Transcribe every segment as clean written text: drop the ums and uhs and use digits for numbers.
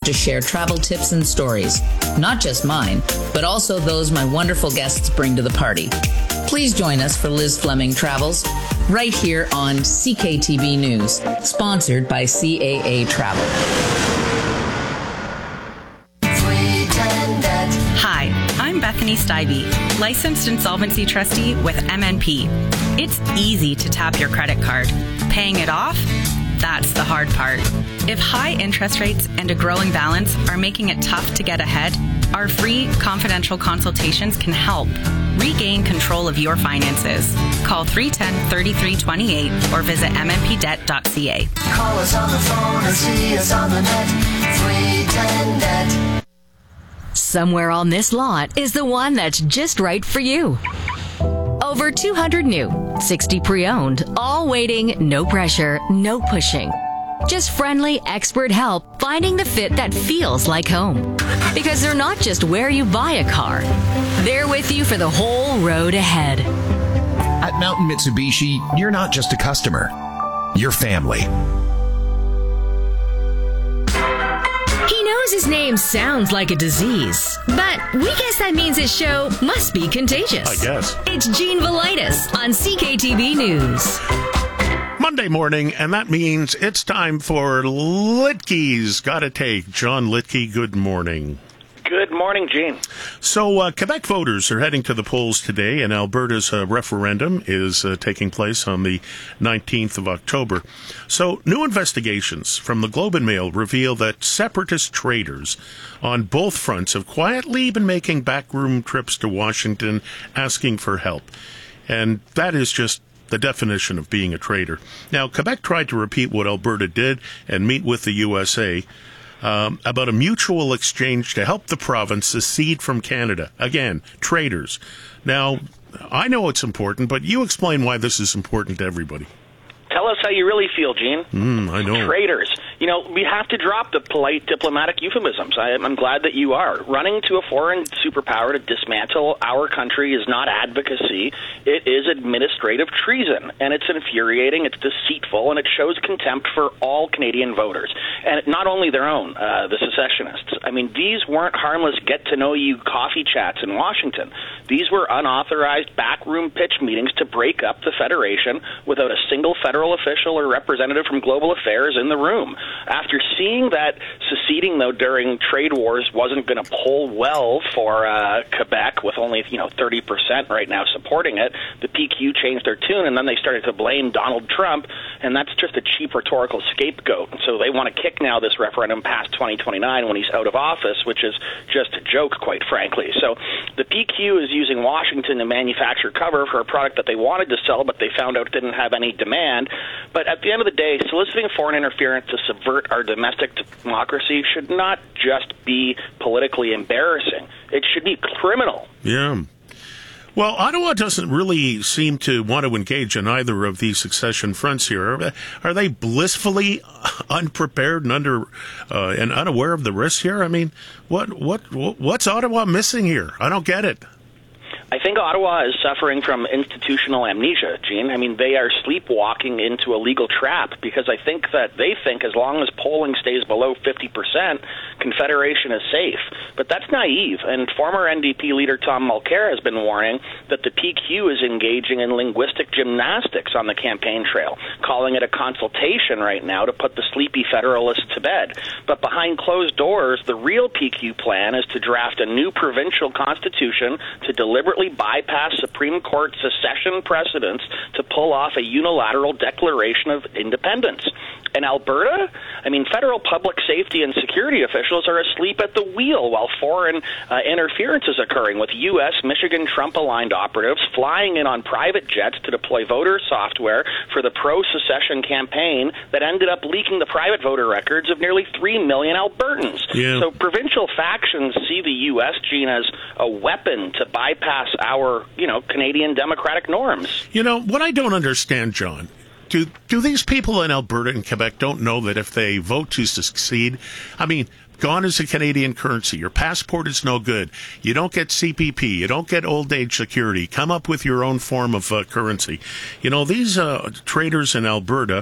to share travel tips and stories. Not just mine, but also those my wonderful guests bring to the party. Please join us for Liz Fleming Travels, right here on CKTB News, sponsored by CAA Travel. Hi, I'm Bethany Stibey, licensed insolvency trustee with MNP. It's easy to tap your credit card. Paying it off? That's the hard part. If high interest rates and a growing balance are making it tough to get ahead, our free confidential consultations can help. Regain control of your finances. Call 310-3328 or visit mnpdebt.ca. Call us on the phone or see us on the net. 310-NET. Somewhere on this lot is the one that's just right for you. Over 200 new, 60 pre-owned, all waiting, no pressure, no pushing. Just friendly, expert help finding the fit that feels like home. Because they're not just where you buy a car. They're with you for the whole road ahead. At Mountain Mitsubishi, you're not just a customer. You're family. He knows his name sounds like a disease, but we guess that means his show must be contagious. I guess. It's Gene Velitis on CKTB News. Monday morning, and that means it's time for Litke's Gotta Take. John Litke, good morning. Good morning, Gene. So, Quebec voters are heading to the polls today, and Alberta's referendum is taking place on the 19th of October. So, new investigations from the Globe and Mail reveal that separatist traders on both fronts have quietly been making backroom trips to Washington asking for help. And that is just the definition of being a traitor. Now, Quebec tried to repeat what Alberta did and meet with the USA about a mutual exchange to help the province secede from Canada. Again, traitors. Now, I know it's important, but you explain why this is important to everybody. Tell us how you really feel, Gene. I know. Traitors. You know, we have to drop the polite diplomatic euphemisms. I'm glad that you are. Running to a foreign superpower to dismantle our country is not advocacy. It is administrative treason, and it's infuriating, it's deceitful, and it shows contempt for all Canadian voters. And not only their own, the secessionists. I mean, these weren't harmless get-to-know-you coffee chats in Washington. These were unauthorized backroom pitch meetings to break up the Federation without a single federal official or representative from Global Affairs in the room. After seeing that seceding, though, during trade wars wasn't going to poll well for Quebec, with only 30% right now supporting it, the PQ changed their tune, and then they started to blame Donald Trump, and that's just a cheap rhetorical scapegoat. So they want to kick now this referendum past 2029 when he's out of office, which is just a joke, quite frankly. So the PQ is using Washington to manufacture cover for a product that they wanted to sell, but they found out didn't have any demand. But at the end of the day, soliciting foreign interference to subvert our domestic democracy should not just be politically embarrassing. It should be criminal. Yeah. Well, Ottawa doesn't really seem to want to engage in either of these succession fronts here. Are they blissfully unprepared and and unaware of the risks here? I mean, what's Ottawa missing here? I don't get it. I think Ottawa is suffering from institutional amnesia, Gene. I mean, they are sleepwalking into a legal trap because I think that they think as long as polling stays below 50%, Confederation is safe. But that's naive, and former NDP leader Tom Mulcair has been warning that the PQ is engaging in linguistic gymnastics on the campaign trail, calling it a consultation right now to put the sleepy Federalists to bed. But behind closed doors, the real PQ plan is to draft a new provincial constitution to deliberately bypass Supreme Court secession precedents to pull off a unilateral declaration of independence. In Alberta, I mean, federal public safety and security officials are asleep at the wheel while foreign interference is occurring, with U.S., Michigan, Trump-aligned operatives flying in on private jets to deploy voter software for the pro-secession campaign that ended up leaking the private voter records of nearly 3 million Albertans. Yeah. So provincial factions see the U.S., Gene, as a weapon to bypass our, Canadian democratic norms. What I don't understand, John, do these people in Alberta and Quebec don't know that if they vote to succeed, I mean, gone is the Canadian currency. Your passport is no good. You don't get CPP. You don't get old age security. Come up with your own form of currency. These traders in Alberta,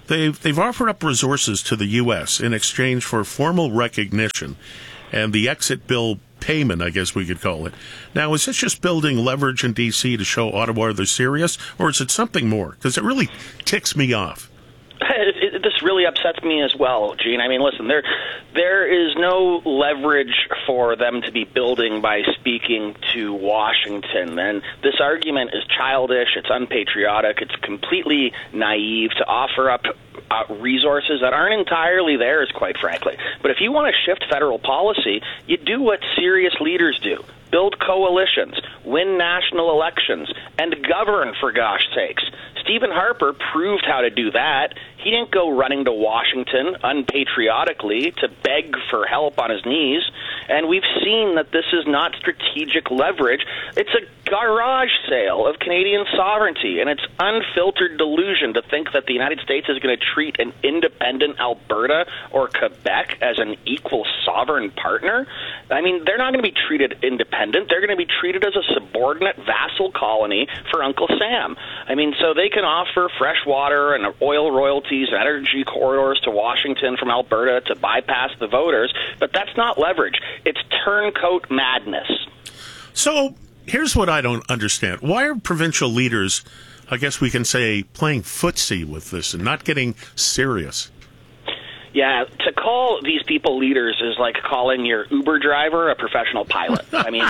they've offered up resources to the U.S. in exchange for formal recognition and the exit bill payment, I guess we could call it. Now, is this just building leverage in D.C. to show Ottawa they're serious, or is it something more? Because it really ticks me off. This really upsets me as well, Gene. I mean, listen, there is no leverage for them to be building by speaking to Washington. And this argument is childish, it's unpatriotic, it's completely naive to offer up resources that aren't entirely theirs, quite frankly. But if you want to shift federal policy, you do what serious leaders do. Build coalitions, win national elections, and govern, for gosh sakes. Stephen Harper proved how to do that. He didn't go running to Washington unpatriotically to beg for help on his knees. And we've seen that this is not strategic leverage. It's a garage sale of Canadian sovereignty, and it's unfiltered delusion to think that the United States is going to treat an independent Alberta or Quebec as an equal sovereign partner. I mean, they're not going to be treated independent. They're going to be treated as a subordinate vassal colony for Uncle Sam. I mean, so they can offer fresh water and oil royalties and energy corridors to Washington from Alberta to bypass the voters, but that's not leverage. It's turncoat madness. So here's what I don't understand. Why are provincial leaders, I guess we can say, playing footsie with this and not getting serious? Yeah, to call these people leaders is like calling your Uber driver a professional pilot. I mean,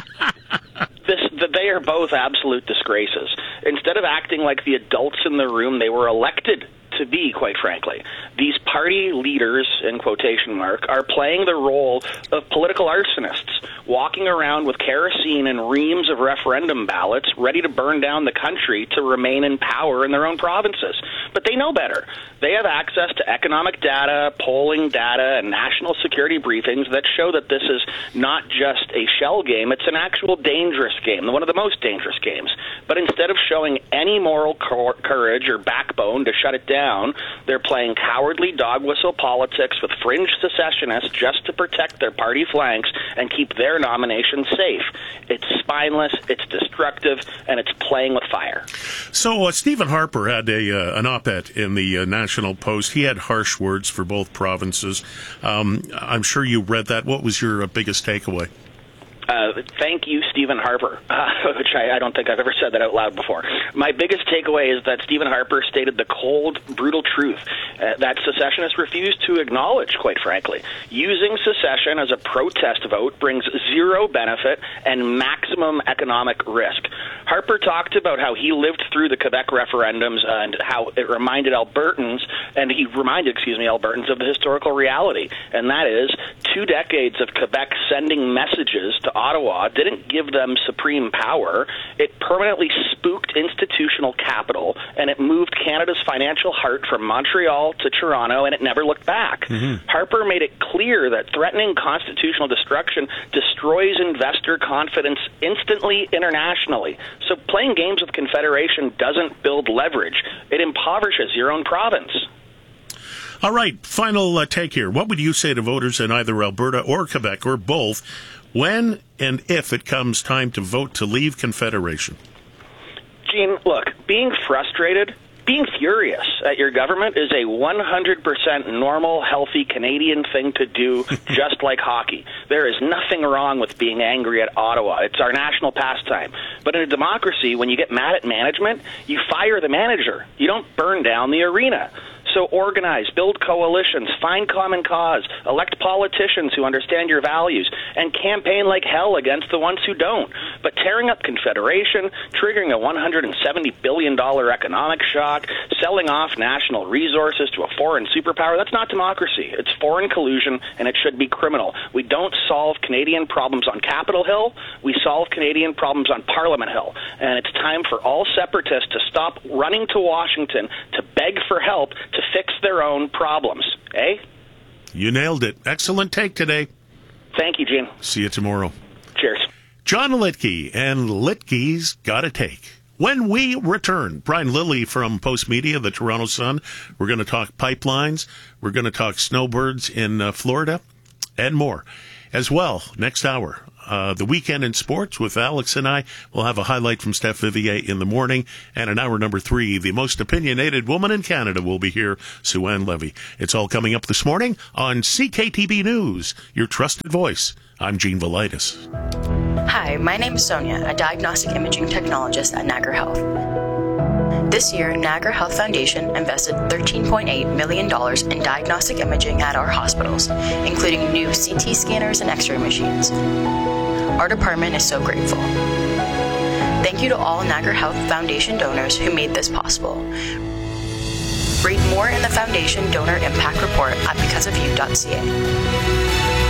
they are both absolute disgraces. Instead of acting like the adults in the room they were elected to be, quite frankly, these party leaders, in quotation mark, are playing the role of political arsonists, walking around with kerosene and reams of referendum ballots ready to burn down the country to remain in power in their own provinces. But they know better. They have access to economic data, polling data, and national security briefings that show that this is not just a shell game, it's an actual dangerous game, one of the most dangerous games. But instead of showing any moral courage or backbone to shut it down, they're playing cowardly dog whistle politics with fringe secessionists just to protect their party flanks and keep their nomination safe. It's spineless, it's destructive, and it's playing with fire. So Stephen Harper had an op-ed in the National Post. He had harsh words for both provinces. I'm sure you read that. What was your biggest takeaway? Thank you, Stephen Harper, which I don't think I've ever said that out loud before. My biggest takeaway is that Stephen Harper stated the cold, brutal truth that secessionists refuse to acknowledge, quite frankly. Using secession as a protest vote brings zero benefit and maximum economic risk. Harper talked about how he lived through the Quebec referendums and how it reminded Albertans of the historical reality, and that is 2 decades of Quebec sending messages to Ottawa didn't give them supreme power. It permanently spooked institutional capital, and it moved Canada's financial heart from Montreal to Toronto, and it never looked back. Mm-hmm. Harper made it clear that threatening constitutional destruction destroys investor confidence instantly internationally. So playing games with Confederation doesn't build leverage. It impoverishes your own province. All right, final take here. What would you say to voters in either Alberta or Quebec or both when and if it comes time to vote to leave Confederation? Gene, look, being frustrated, being furious at your government is a 100% normal, healthy Canadian thing to do, just like hockey. There is nothing wrong with being angry at Ottawa. It's our national pastime. But in a democracy, when you get mad at management, you fire the manager. You don't burn down the arena. So organize, build coalitions, find common cause, elect politicians who understand your values, and campaign like hell against the ones who don't. But tearing up Confederation, triggering a $170 billion economic shock, selling off national resources to a foreign superpower, that's not democracy. It's foreign collusion, and it should be criminal. We don't solve Canadian problems on Capitol Hill. We solve Canadian problems on Parliament Hill. And it's time for all separatists to stop running to Washington to beg for help to fix their own problems. Eh? You nailed it. Excellent take today. Thank you, Gene. See you tomorrow. Cheers. John Litke and Litke's Got a Take. When we return, Brian Lilly from Post Media, the Toronto Sun. We're going to talk pipelines. We're going to talk snowbirds in Florida and more. As well, next hour, The Weekend in Sports with Alex and I. We'll have a highlight from Steph Vivier in the morning. And in hour number 3, the most opinionated woman in Canada will be here, Sue-Ann Levy. It's all coming up this morning on CKTB News, your trusted voice. I'm Gene Velitis. Hi, my name is Sonia, a diagnostic imaging technologist at Niagara Health. This year, Niagara Health Foundation invested $13.8 million in diagnostic imaging at our hospitals, including new CT scanners and X-ray machines. Our department is so grateful. Thank you to all Niagara Health Foundation donors who made this possible. Read more in the Foundation Donor Impact Report at becauseofyou.ca.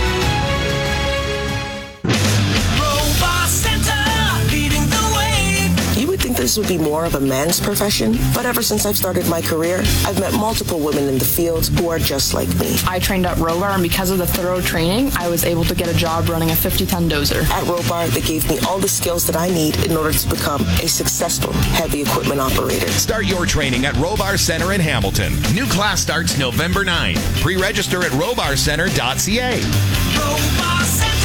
You would think this would be more of a man's profession, but ever since I've started my career, I've met multiple women in the field who are just like me. I trained at Robar, and because of the thorough training, I was able to get a job running a 50-ton dozer. At Robar, they gave me all the skills that I need in order to become a successful heavy equipment operator. Start your training at Robar Center in Hamilton. New class starts November 9. Pre-register at robarcenter.ca. Robar Center.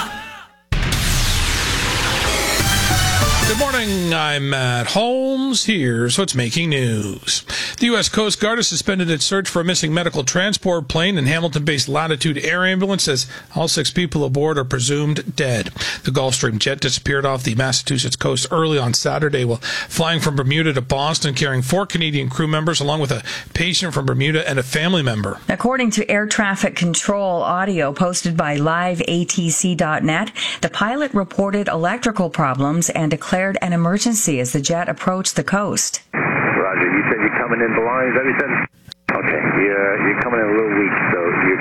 Good morning, I'm Matt Holmes. Here's what's making news. The U.S. Coast Guard has suspended its search for a missing medical transport plane, and Hamilton-based Latitude Air Ambulance says all 6 people aboard are presumed dead. The Gulfstream jet disappeared off the Massachusetts coast early on Saturday while flying from Bermuda to Boston, carrying 4 Canadian crew members along with a patient from Bermuda and a family member. According to air traffic control audio posted by liveatc.net, the pilot reported electrical problems and declared an emergency as the jet approached the coast. Roger, you said you're coming in blind, is that what you said? Okay, you're coming in a little weak, so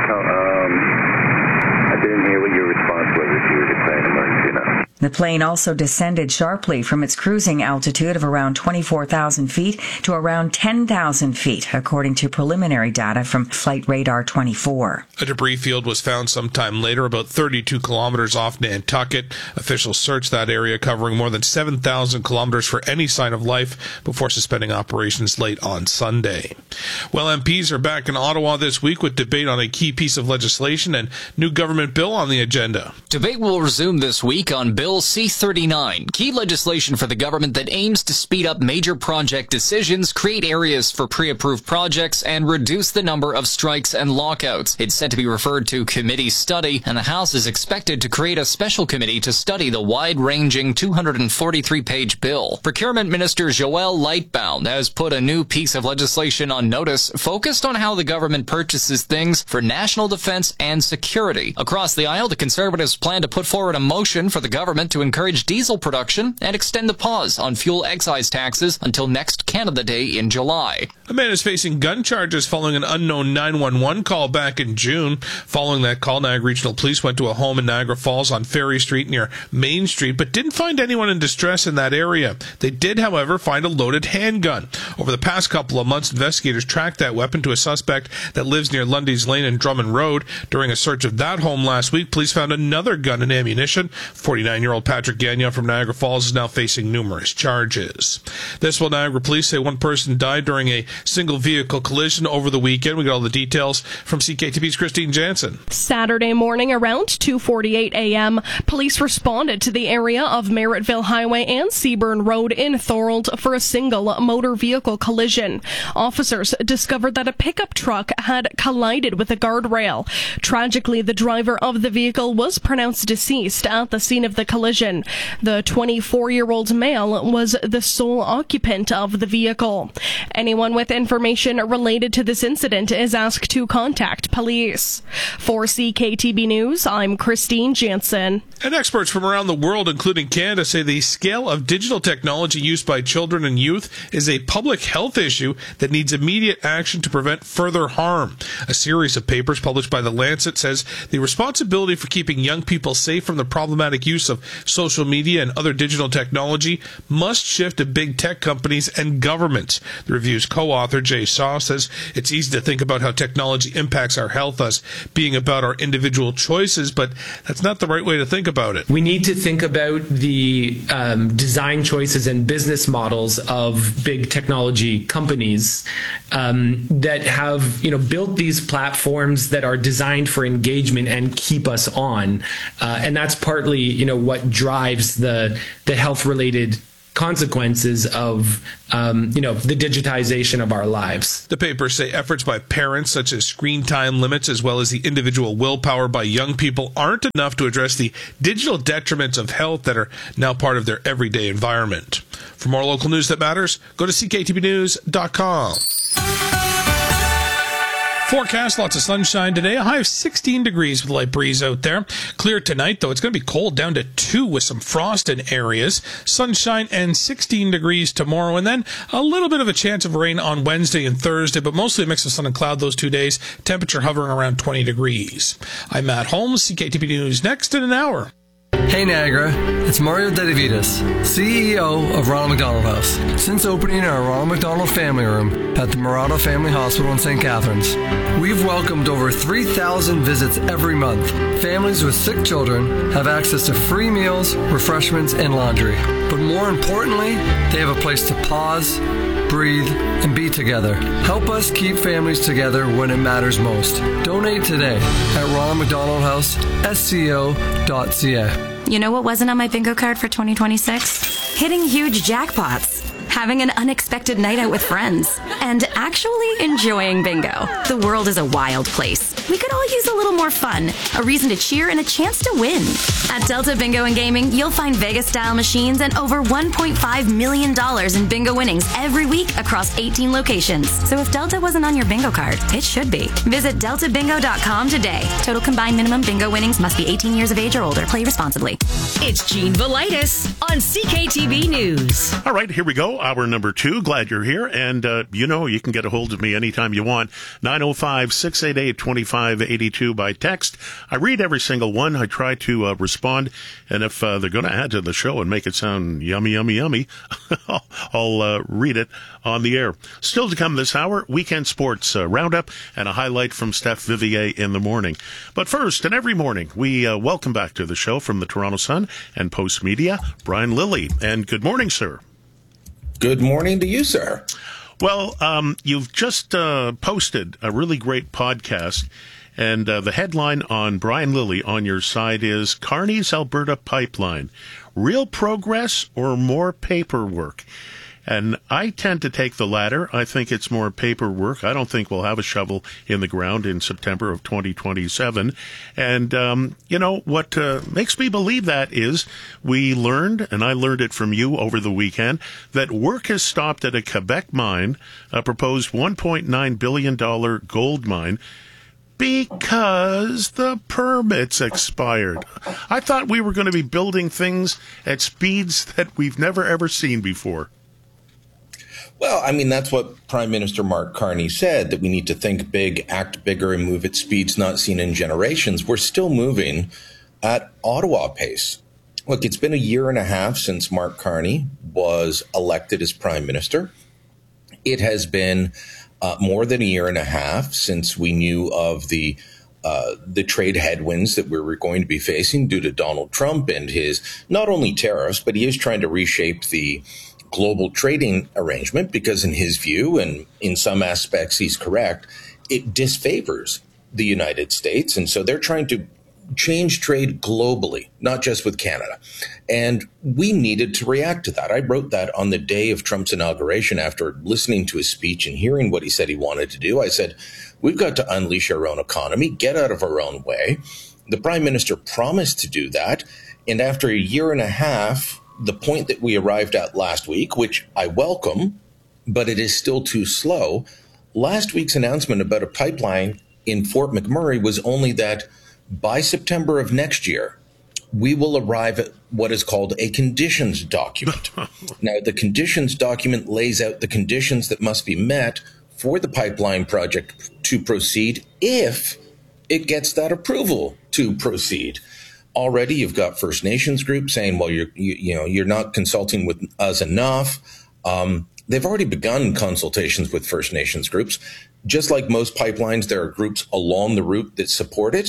I didn't hear what your response was if you were declaring emergency now. The plane also descended sharply from its cruising altitude of around 24,000 feet to around 10,000 feet, according to preliminary data from Flight Radar 24. A debris field was found sometime later, about 32 kilometers off Nantucket. Officials searched that area, covering more than 7,000 kilometers for any sign of life before suspending operations late on Sunday. Well, MPs are back in Ottawa this week with debate on a key piece of legislation and new government bill on the agenda. Debate will resume this week on Bill C-39, key legislation for the government that aims to speed up major project decisions, create areas for pre-approved projects, and reduce the number of strikes and lockouts. It's set to be referred to committee study, and the House is expected to create a special committee to study the wide-ranging 243-page bill. Procurement Minister Joël Lightbound has put a new piece of legislation on notice focused on how the government purchases things for national defense and security. Across the aisle, the Conservatives plan to put forward a motion for the government to encourage diesel production and extend the pause on fuel excise taxes until next Canada Day in July. A man is facing gun charges following an unknown 911 call back in June. Following that call, Niagara Regional Police went to a home in Niagara Falls on Ferry Street near Main Street, but didn't find anyone in distress in that area. They did, however, find a loaded handgun. Over the past couple of months, investigators tracked that weapon to a suspect that lives near Lundy's Lane and Drummond Road. During a search of that home last week, police found another gun and ammunition. 49-year-old Patrick Gagnon from Niagara Falls is now facing numerous charges. This will Niagara Police say one person died during a single vehicle collision over the weekend. We got all the details from CKTB's Christine Jansen. Saturday morning around 2:48 a.m., police responded to the area of Merrittville Highway and Seaburn Road in Thorold for a single motor vehicle collision. Officers discovered that a pickup truck had collided with a guardrail. Tragically, the driver of the vehicle was pronounced deceased at the scene of the collision. The 24-year-old male was the sole occupant of the vehicle. Anyone with information related to this incident is asked to contact police. For CKTB News, I'm Christine Jansen. And experts from around the world, including Canada, say the scale of digital technology used by children and youth is a public health issue that needs immediate action to prevent further harm. A series of papers published by The Lancet says the responsibility for keeping young people safe from the problematic use of social media and other digital technology must shift to big tech companies and governments. The review's co-author, Jay Saw, says it's easy to think about how technology impacts our health as being about our individual choices, but that's not the right way to think about it? We need to think about the design choices and business models of big technology companies that have, built these platforms that are designed for engagement and keep us on. And that's partly, what drives the health-related consequences of, the digitization of our lives. The papers say efforts by parents, such as screen time limits, as well as the individual willpower by young people, aren't enough to address the digital detriments of health that are now part of their everyday environment. For more local news that matters, go to cktvnews.com. Forecast, lots of sunshine today. A high of 16 degrees with a light breeze out there. Clear tonight, though. It's going to be cold, down to 2 with some frost in areas. Sunshine and 16 degrees tomorrow. And then a little bit of a chance of rain on Wednesday and Thursday, but mostly a mix of sun and cloud those 2 days. Temperature hovering around 20 degrees. I'm Matt Holmes. CKTV News next in an hour. Hey Niagara, it's Mario Dedivitas, CEO of Ronald McDonald House. Since opening our Ronald McDonald Family Room at the Murata Family Hospital in St. Catharines, we've welcomed over 3,000 visits every month. Families with sick children have access to free meals, refreshments, and laundry. But more importantly, they have a place to pause, breathe, and be together. Help us keep families together when it matters most. Donate today at Ronald McDonald House, SCO.ca. You know what wasn't on my bingo card for 2026? Hitting huge jackpots, having an unexpected night out with friends, and actually enjoying bingo. The world is a wild place. We could all use a little more fun, a reason to cheer, and a chance to win. At Delta Bingo and Gaming, you'll find Vegas-style machines and over $1.5 million in bingo winnings every week across 18 locations. So if Delta wasn't on your bingo card, it should be. Visit deltabingo.com today. Total combined minimum bingo winnings must be 18 years of age or older. Play responsibly. It's Gene Velitis on CKTV News. All right, here we go. Hour number 2. Glad you're here. And, you can get a hold of me anytime you want. 905-688-2582 by text. I read every single one. I try to respond. And if they're going to add to the show and make it sound yummy, yummy, yummy, I'll read it on the air. Still to come this hour, weekend sports roundup and a highlight from Steph Vivier in the morning. But first, and every morning, we welcome back to the show from the Toronto Sun and Post Media, Brian Lilly. And good morning, sir. Good morning to you, sir. Well, you've just posted a really great podcast, and the headline on Brian Lilly on your site is Carney's Alberta Pipeline, Real Progress or More Paperwork? And I tend to take the latter. I think it's more paperwork. I don't think we'll have a shovel in the ground in September of 2027. And, what makes me believe that is we learned, and I learned it from you over the weekend, that work has stopped at a Quebec mine, a proposed $1.9 billion gold mine, because the permits expired. I thought we were going to be building things at speeds that we've never, ever seen before. Well, that's what Prime Minister Mark Carney said, that we need to think big, act bigger, and move at speeds not seen in generations. We're still moving at Ottawa pace. Look, it's been a year and a half since Mark Carney was elected as Prime Minister. It has been more than a year and a half since we knew of the trade headwinds that we were going to be facing due to Donald Trump and his not only tariffs, but he is trying to reshape the global trading arrangement because in his view, and in some aspects he's correct, it disfavors the United States. And so they're trying to change trade globally, not just with Canada. And we needed to react to that. I wrote that on the day of Trump's inauguration after listening to his speech and hearing what he said he wanted to do. I said, we've got to unleash our own economy, get out of our own way. The Prime Minister promised to do that. And after a year and a half, the point that we arrived at last week, which I welcome, but it is still too slow. Last week's announcement about a pipeline in Fort McMurray was only that by September of next year, we will arrive at what is called a conditions document. Now, the conditions document lays out the conditions that must be met for the pipeline project to proceed if it gets that approval to proceed. Already, you've got First Nations groups saying, well, you're not consulting with us enough. They've already begun consultations with First Nations groups. Just like most pipelines, there are groups along the route that support it.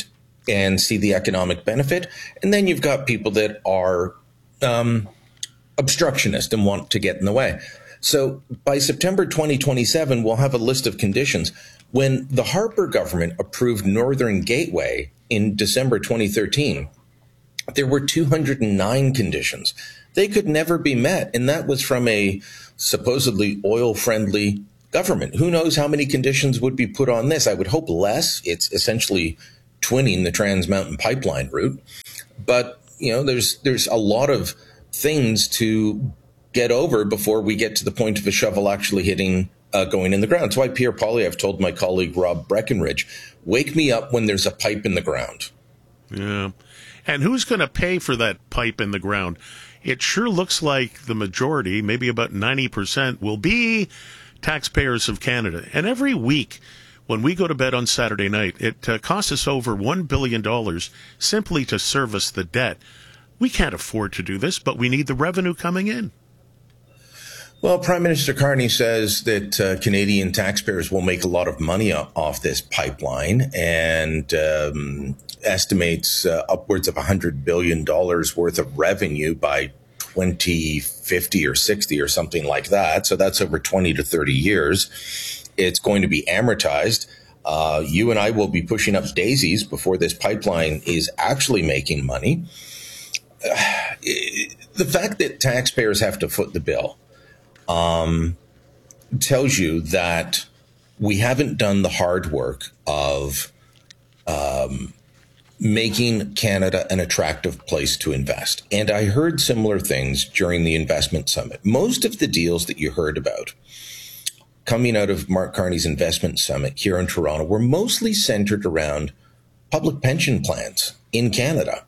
and see the economic benefit. And then you've got people that are obstructionist and want to get in the way. So by September 2027, we'll have a list of conditions. When the Harper government approved Northern Gateway in December 2013, there were 209 conditions. They could never be met. And that was from a supposedly oil-friendly government. Who knows how many conditions would be put on this? I would hope less. It's essentially twinning the Trans Mountain Pipeline route. But, there's a lot of things to get over before we get to the point of a shovel actually hitting, going in the ground. That's why Pierre Poilievre told my colleague Rob Breckenridge, wake me up when there's a pipe in the ground. Yeah. And who's going to pay for that pipe in the ground? It sure looks like the majority, maybe about 90%, will be taxpayers of Canada. And every week when we go to bed on Saturday night, it costs us over $1 billion simply to service the debt. We can't afford to do this, but we need the revenue coming in. Well, Prime Minister Carney says that Canadian taxpayers will make a lot of money off this pipeline and estimates upwards of $100 billion worth of revenue by 2050 or 60 or something like that. So that's over 20 to 30 years. It's going to be amortized. You and I will be pushing up daisies before this pipeline is actually making money. The fact that taxpayers have to foot the bill tells you that we haven't done the hard work of making Canada an attractive place to invest. And I heard similar things during the investment summit. Most of the deals that you heard about coming out of Mark Carney's investment summit here in Toronto were mostly centered around public pension plans in Canada.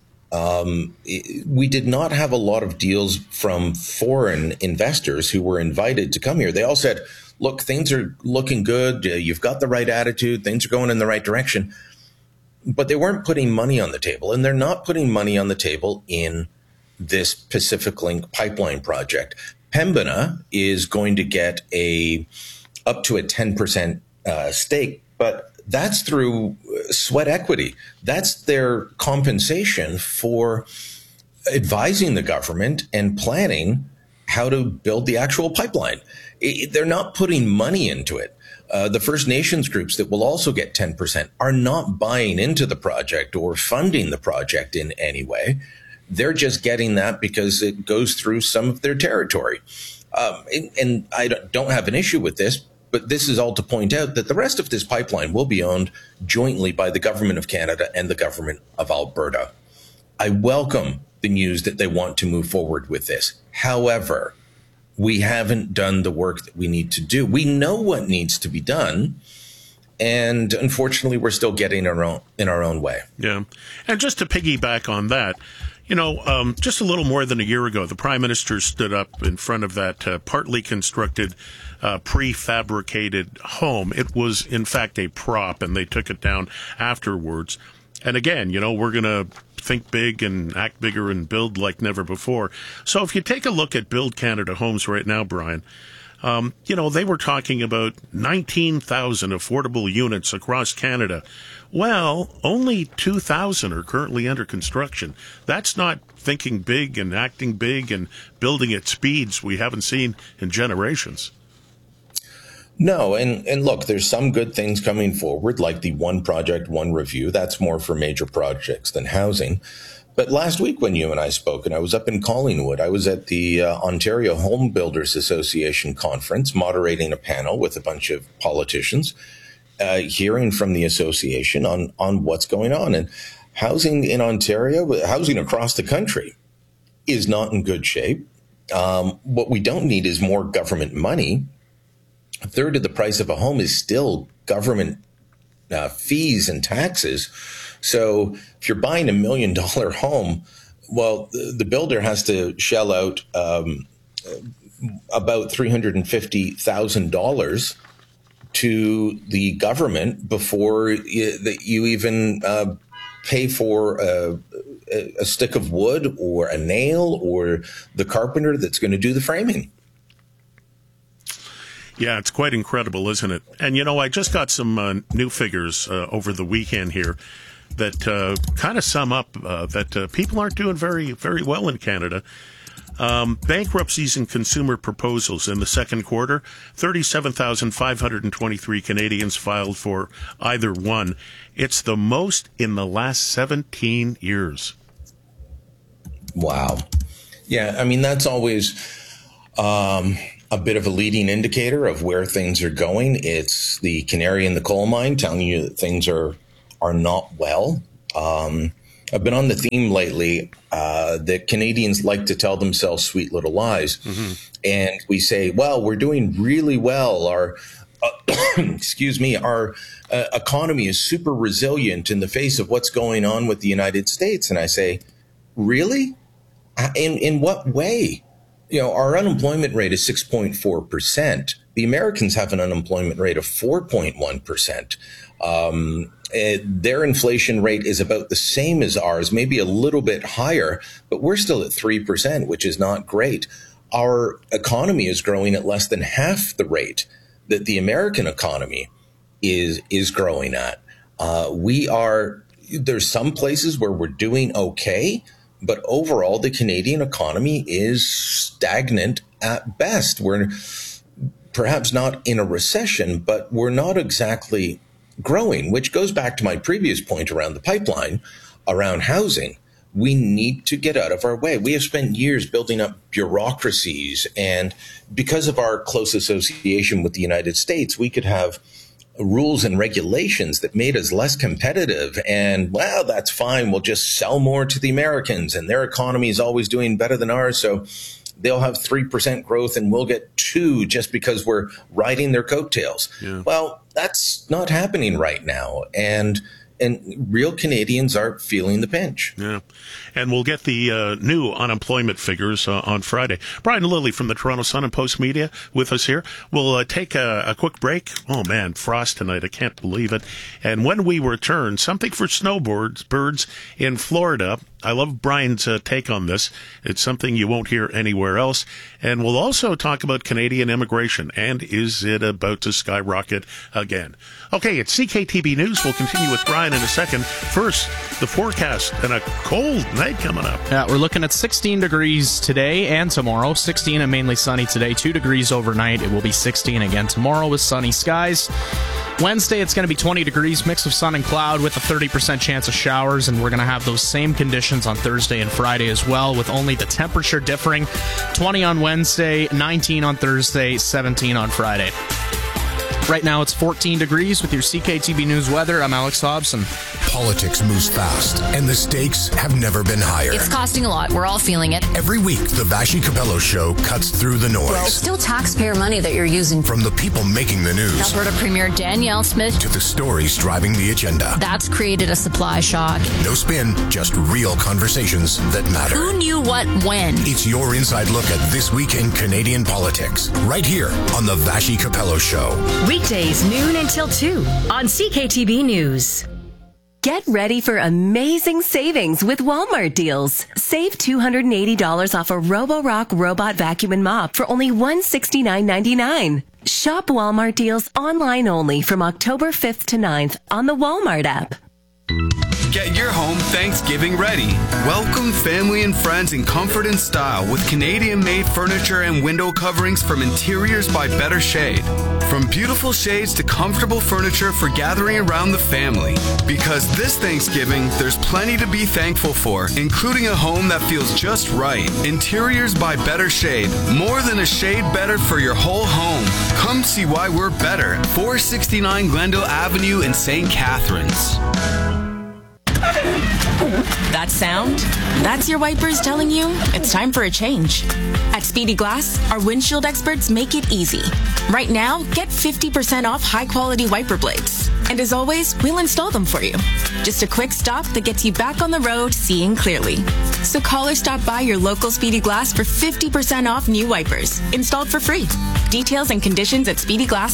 We did not have a lot of deals from foreign investors who were invited to come here. They all said, look, things are looking good. You've got the right attitude. Things are going in the right direction. But they weren't putting money on the table, and they're not putting money on the table in this Pacific Link pipeline project. Pembina is going to get up to a 10% stake, but that's through sweat equity. That's their compensation for advising the government and planning how to build the actual pipeline. They're not putting money into it. The First Nations groups that will also get 10% are not buying into the project or funding the project in any way. They're just getting that because it goes through some of their territory. And I don't have an issue with this, but this is all to point out that the rest of this pipeline will be owned jointly by the government of Canada and the government of Alberta. I welcome the news that they want to move forward with this. However, we haven't done the work that we need to do. We know what needs to be done. And unfortunately, we're still getting in our own way. Yeah. And just to piggyback on that, just a little more than a year ago, the Prime Minister stood up in front of that partly constructed, prefabricated home. It was, in fact, a prop, and they took it down afterwards. And again, we're going to think big and act bigger and build like never before. So if you take a look at Build Canada Homes right now, Brian, they were talking about 19,000 affordable units across Canada. Well, only 2,000 are currently under construction. That's not thinking big and acting big and building at speeds we haven't seen in generations. No, and look, there's some good things coming forward, like the One Project, One Review. That's more for major projects than housing. But last week when you and I spoke, and I was up in Collingwood, I was at the Ontario Home Builders Association conference, moderating a panel with a bunch of politicians, hearing from the association on what's going on. And housing in Ontario, housing across the country, is not in good shape. What we don't need is more government money. A third of the price of a home is still government fees and taxes. So if you're buying $1 million home, well, the builder has to shell out about $350,000 to the government before you even pay for a stick of wood or a nail or the carpenter that's going to do the framing. Yeah, it's quite incredible, isn't it? And, I just got some new figures over the weekend here. that kind of sum up that people aren't doing very, very well in Canada. Bankruptcies and consumer proposals in the second quarter, 37,523 Canadians filed for either one. It's the most in the last 17 years. Wow. Yeah, I mean, that's always a bit of a leading indicator of where things are going. It's the canary in the coal mine telling you that things are not well. I've been on the theme lately that Canadians like to tell themselves sweet little lies. Mm-hmm. And we say, well, we're doing really well. Our our economy is super resilient in the face of what's going on with the United States. And I say, really? In what way? You know, our unemployment rate is 6.4%. The Americans have an unemployment rate of 4.1%. Their inflation rate is about the same as ours, maybe a little bit higher, but we're still at 3%, which is not great. Our economy is growing at less than half the rate that the American economy is growing at. There's some places where we're doing okay, but overall the Canadian economy is stagnant at best. We're perhaps not in a recession, but we're not exactly growing, which goes back to my previous point around the pipeline, around housing. We need to get out of our way. We have spent years building up bureaucracies, and because of our close association with the United States, we could have rules and regulations that made us less competitive. And, well, that's fine. We'll just sell more to the Americans, and their economy is always doing better than ours. So they'll have 3% growth and we'll get 2% just because we're riding their coattails. Yeah. Well, that's not happening right now. And real Canadians are feeling the pinch. Yeah. And we'll get the new unemployment figures on Friday. Brian Lilly from the Toronto Sun and Post Media with us here. We'll take a quick break. Oh, man, frost tonight. I can't believe it. And when we return, something for birds in Florida. I love Brian's take on this. It's something you won't hear anywhere else. And we'll also talk about Canadian immigration. And is it about to skyrocket again? Okay, it's CKTB News. We'll continue with Brian in a second. First, the forecast and a cold night coming up. Yeah, we're looking at 16 degrees today and tomorrow. 16 and mainly sunny today. 2 degrees overnight. It will be 16 again tomorrow with sunny skies. Wednesday, it's going to be 20 degrees, mix of sun and cloud with a 30% chance of showers, and we're going to have those same conditions on Thursday and Friday as well, with only the temperature differing. 20 on Wednesday, 19 on Thursday, 17 on Friday. Right now, it's 14 degrees with your CKTB News weather. I'm Alex Hobson. Politics moves fast, and the stakes have never been higher. It's costing a lot. We're all feeling it. Every week, the Vassy Capello Show cuts through the noise. Well, it's still taxpayer money that you're using. From the people making the news. Alberta Premier Danielle Smith. To the stories driving the agenda. That's created a supply shock. No spin, just real conversations that matter. Who knew what when? It's your inside look at this week in Canadian politics. Right here on the Vassy Capello Show. Weekdays noon until 2 on CKTB News. Get ready for amazing savings with Walmart deals. Save $280 off a Roborock robot vacuum and mop for only $169.99. Shop Walmart deals online only from October 5th to 9th on the Walmart app. Get your home Thanksgiving ready. Welcome family and friends in comfort and style with Canadian-made furniture and window coverings from Interiors by Better Shade. From beautiful shades to comfortable furniture for gathering around the family. Because this Thanksgiving, there's plenty to be thankful for, including a home that feels just right. Interiors by Better Shade. More than a shade better for your whole home. Come see why we're better. 469 Glendale Avenue in St. Catharines. That sound? That's your wipers telling you it's time for a change. At Speedy Glass, our windshield experts make it easy. Right now, get 50% off high-quality wiper blades. And as always, we'll install them for you. Just a quick stop that gets you back on the road seeing clearly. So call or stop by your local Speedy Glass for 50% off new wipers, installed for free. Details and conditions at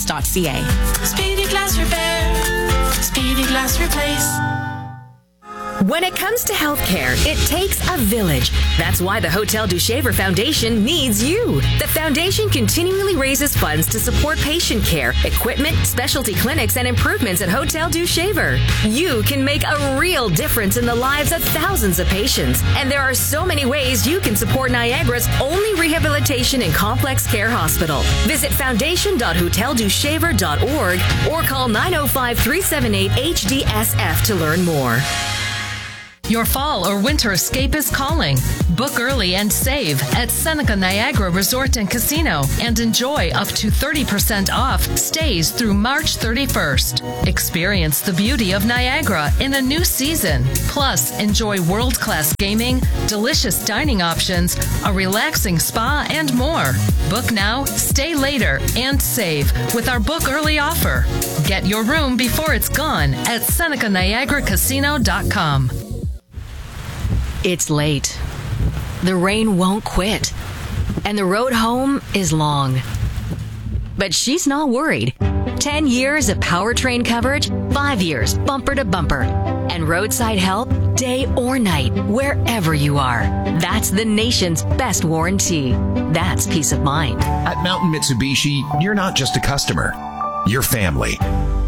speedyglass.ca. Speedy Glass Repair. Speedy Glass Replace. When it comes to healthcare, it takes a village. That's why the Hotel du Shaver Foundation needs you. The foundation continually raises funds to support patient care, equipment, specialty clinics, and improvements at Hotel du Shaver. You can make a real difference in the lives of thousands of patients, and there are so many ways you can support Niagara's only rehabilitation and complex care hospital. Visit foundation.hoteldushaver.org or call 905-378-HDSF to learn more. Your fall or winter escape is calling. Book early and save at Seneca Niagara Resort and Casino and enjoy up to 30% off stays through March 31st. Experience the beauty of Niagara in a new season. Plus, enjoy world-class gaming, delicious dining options, a relaxing spa, and more. Book now, stay later, and save with our book early offer. Get your room before it's gone at SenecaNiagaraCasino.com. It's late. The rain won't quit. And the road home is long. But she's not worried. 10 years of powertrain coverage, 5 years bumper to bumper. And roadside help day or night, wherever you are. That's the nation's best warranty. That's peace of mind. At Mountain Mitsubishi, you're not just a customer. You're family.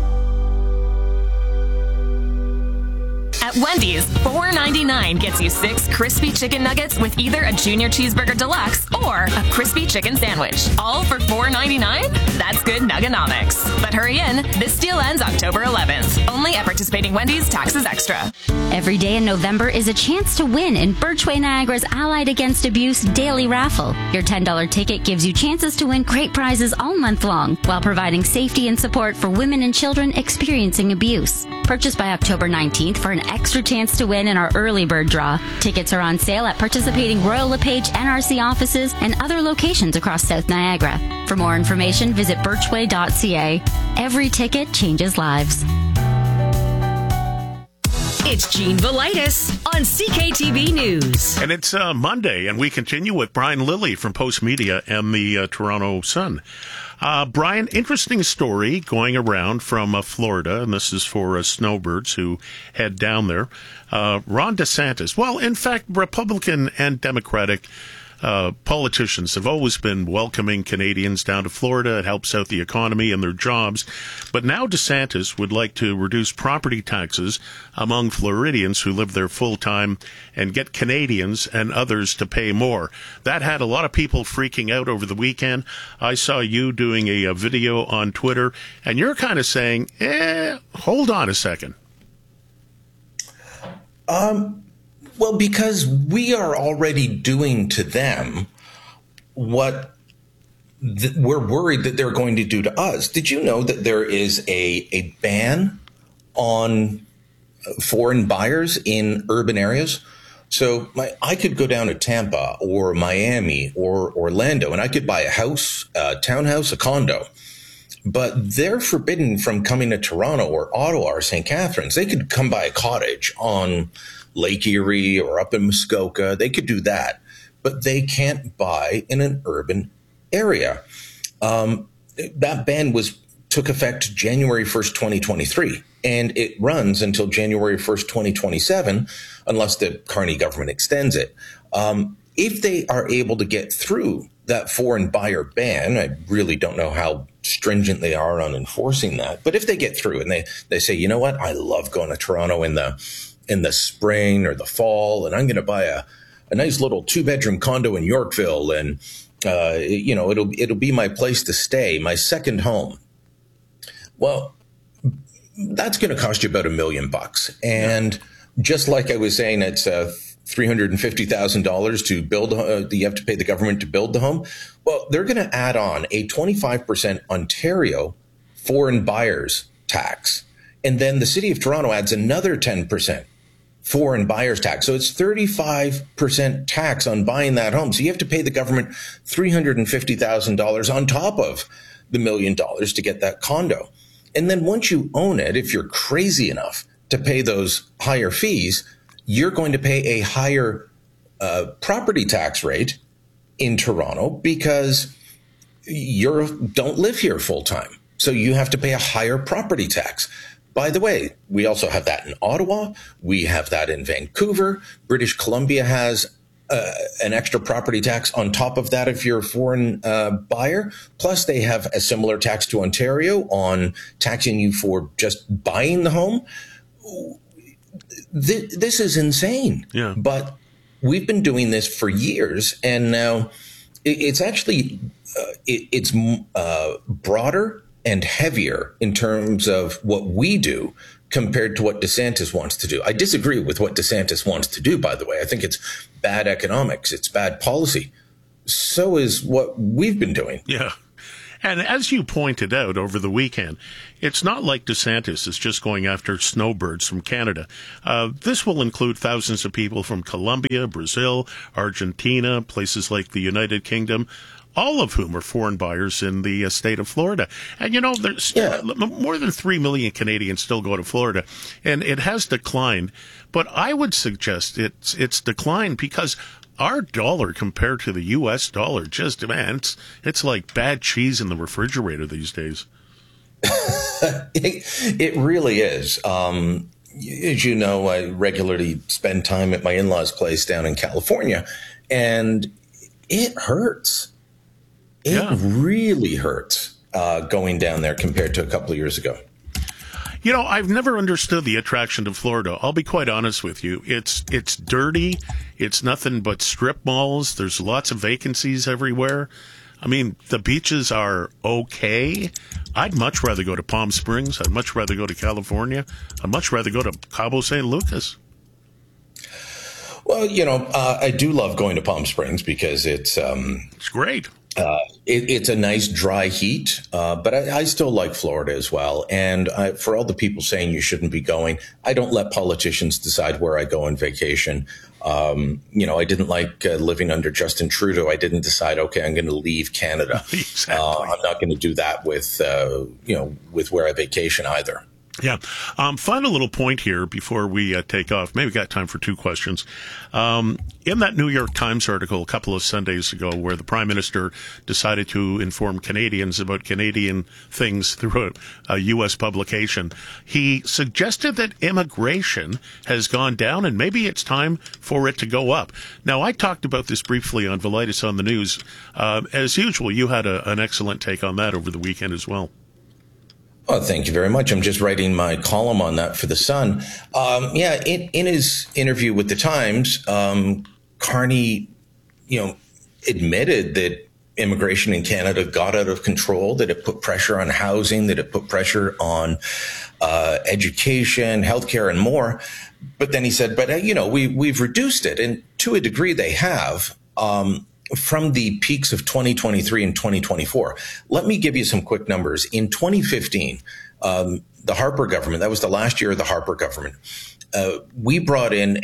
At Wendy's, $4.99 gets you 6 crispy chicken nuggets with either a Junior Cheeseburger Deluxe or a crispy chicken sandwich. All for $4.99? That's good nuggonomics. But hurry in. This deal ends October 11th. Only at participating Wendy's, taxes extra. Every day in November is a chance to win in Birchway Niagara's Allied Against Abuse daily raffle. Your $10 ticket gives you chances to win great prizes all month long while providing safety and support for women and children experiencing abuse. Purchase by October 19th for an extra chance to win in our early bird draw. Tickets are on sale at participating Royal LePage NRC offices and other locations across South Niagara. For more information, visit birchway.ca. Every ticket changes lives. It's Gene Velitis on CKTB News. And it's Monday, and we continue with Brian Lilly from Post Media and the Toronto Sun. Brian, interesting story going around from Florida, and this is for snowbirds who head down there. Ron DeSantis, well, in fact, Republican and Democratic politicians have always been welcoming Canadians down to Florida. It helps out the economy and their jobs. But now DeSantis would like to reduce property taxes among Floridians who live there full time and get Canadians and others to pay more. That had a lot of people freaking out over the weekend. I saw you doing a video on Twitter, and you're kind of saying, hold on a second. Well, because we are already doing to them what we're worried that they're going to do to us. Did you know that there is a ban on foreign buyers in urban areas? So I could go down to Tampa or Miami or Orlando, and I could buy a house, a townhouse, a condo. But they're forbidden from coming to Toronto or Ottawa or St. Catharines. They could come by a cottage on Lake Erie or up in Muskoka. They could do that, but they can't buy in an urban area. That ban took effect January 1st, 2023, and it runs until January 1st, 2027, unless the Carney government extends it. If they are able to get through that foreign buyer ban, I really don't know how stringent they are on enforcing that, but if they get through and they say, you know what, I love going to Toronto in the spring or the fall, and I'm going to buy a nice little 2-bedroom condo in Yorkville, and it'll be my place to stay, my second home. Well, that's going to cost you about $1 million, and just like I was saying, it's $350,000 to build. You have to pay the government to build the home. Well, they're going to add on a 25% Ontario foreign buyers tax, and then the city of Toronto adds another 10% foreign buyers tax. So it's 35% tax on buying that home. So you have to pay the government $350,000 on top of the $1 million to get that condo. And then once you own it, if you're crazy enough to pay those higher fees, you're going to pay a higher property tax rate in Toronto because you don't live here full time. So you have to pay a higher property tax. By the way, we also have that in Ottawa. We have that in Vancouver. British Columbia has an extra property tax on top of that if you're a foreign buyer. Plus, they have a similar tax to Ontario on taxing you for just buying the home. This is insane. Yeah. But we've been doing this for years, and now it's actually it's broader and heavier in terms of what we do compared to what DeSantis wants to do. I disagree with what DeSantis wants to do, by the way. I think it's bad economics. It's bad policy. So is what we've been doing. Yeah. And as you pointed out over the weekend, it's not like DeSantis is just going after snowbirds from Canada. This will include thousands of people from Colombia, Brazil, Argentina, places like the United Kingdom, all of whom are foreign buyers in the state of Florida. And, you know, there's more than 3 million Canadians still go to Florida, and it has declined. But I would suggest it's declined because our dollar compared to the U.S. dollar, just, man, it's like bad cheese in the refrigerator these days. It really is. As you know, I regularly spend time at my in-laws' place down in California, and it hurts. It really hurts going down there compared to a couple of years ago. You know, I've never understood the attraction to Florida. I'll be quite honest with you. It's dirty. It's nothing but strip malls. There's lots of vacancies everywhere. I mean, the beaches are okay. I'd much rather go to Palm Springs. I'd much rather go to California. I'd much rather go to Cabo San Lucas. Well, you know, I do love going to Palm Springs because it's great. It's a nice dry heat, but I still like Florida as well. And for all the people saying you shouldn't be going, I don't let politicians decide where I go on vacation. You know, I didn't like living under Justin Trudeau. I didn't decide, okay, I'm going to leave Canada. Exactly. I'm not going to do that with, with where I vacation either. Yeah. Final little point here before we take off. Maybe got time for two questions. In that New York Times article a couple of Sundays ago where the Prime Minister decided to inform Canadians about Canadian things through a U.S. publication, he suggested that immigration has gone down and maybe it's time for it to go up. Now, I talked about this briefly on Velitis on the News. As usual, you had an excellent take on that over the weekend as well. Oh, thank you very much. I'm just writing my column on that for The Sun. In his interview with the Times, Carney, admitted that immigration in Canada got out of control, that it put pressure on housing, that it put pressure on education, healthcare, and more. But then he said, we've reduced it. And to a degree, they have. From the peaks of 2023 and 2024. Let me give you some quick numbers. In 2015, the Harper government, that was the last year of the Harper government, we brought in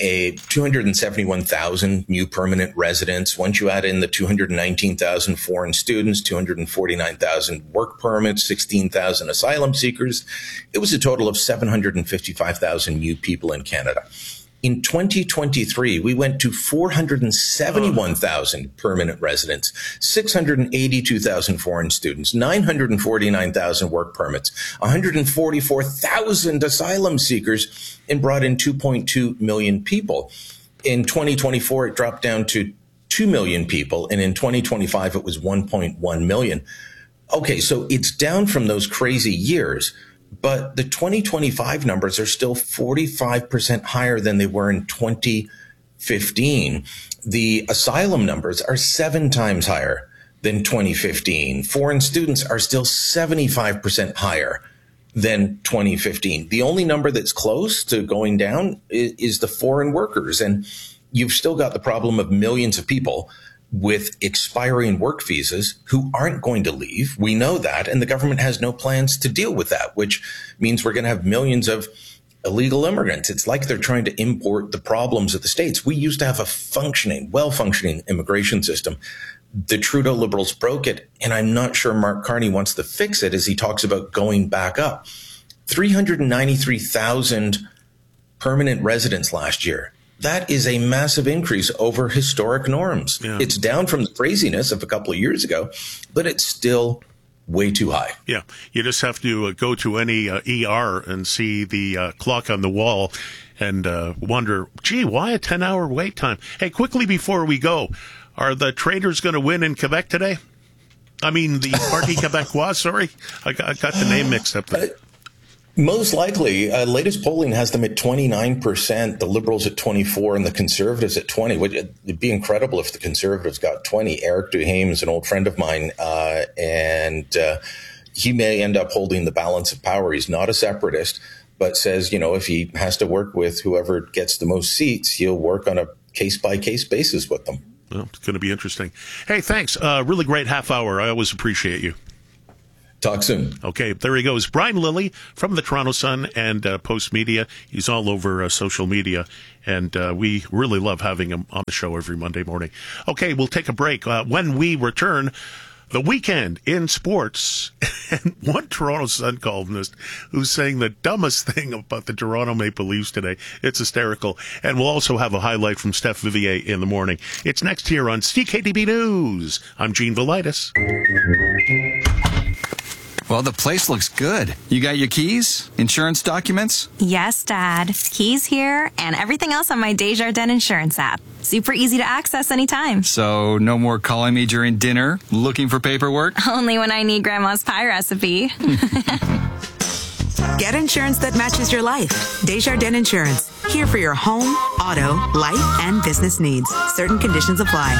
271,000 new permanent residents. Once you add in the 219,000 foreign students, 249,000 work permits, 16,000 asylum seekers, it was a total of 755,000 new people in Canada. In 2023, we went to 471,000 permanent residents, 682,000 foreign students, 949,000 work permits, 144,000 asylum seekers, and brought in 2.2 million people. In 2024, it dropped down to 2 million people, and in 2025, it was 1.1 million. Okay, so it's down from those crazy years. But the 2025 numbers are still 45% higher than they were in 2015. The asylum numbers are 7 times higher than 2015. Foreign students are still 75% higher than 2015. The only number that's close to going down is the foreign workers. And you've still got the problem of millions of people with expiring work visas who aren't going to leave. We know that, and the government has no plans to deal with that, which means we're going to have millions of illegal immigrants. It's like they're trying to import the problems of the States. We used to have a well-functioning immigration system. The Trudeau Liberals broke it, and I'm not sure Mark Carney wants to fix it as he talks about going back up. 393,000 permanent residents last year. That is a massive increase over historic norms. Yeah. It's down from the craziness of a couple of years ago, but it's still way too high. Yeah, you just have to go to any ER and see the clock on the wall and wonder, gee, why a 10-hour wait time? Hey, quickly before we go, are the Traders going to win in Quebec today? I mean, the Parti Québécois, sorry. I got the name mixed up there. Most likely. Latest polling has them at 29%, the Liberals at 24%, and the Conservatives at 20%. It'd be incredible if the Conservatives got 20%. Eric Duhaime is an old friend of mine, and he may end up holding the balance of power. He's not a separatist, but says, if he has to work with whoever gets the most seats, he'll work on a case-by-case basis with them. Well, it's going to be interesting. Hey, thanks. Really great half hour. I always appreciate you. Talk soon. Okay, there he goes. Brian Lilley from the Toronto Sun and Post Media. He's all over social media, and we really love having him on the show every Monday morning. Okay, we'll take a break. When we return, the weekend in sports, and one Toronto Sun columnist who's saying the dumbest thing about the Toronto Maple Leafs today. It's hysterical. And we'll also have a highlight from Steph Vivier in the morning. It's next here on CKTB News. I'm Gene Velitis. Well, the place looks good. You got your keys? Insurance documents? Yes, Dad. Keys here and everything else on my Desjardins Insurance app. Super easy to access anytime. So, no more calling me during dinner, looking for paperwork? Only when I need Grandma's pie recipe. Get insurance that matches your life. Desjardins Insurance. Here for your home, auto, life, and business needs. Certain conditions apply.